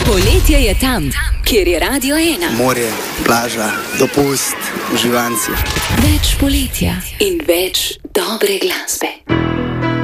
Poletje je tam, kjer je Radio 1. Morje, plaža, dopust, uživanci. Več poletja in več dobre glasbe.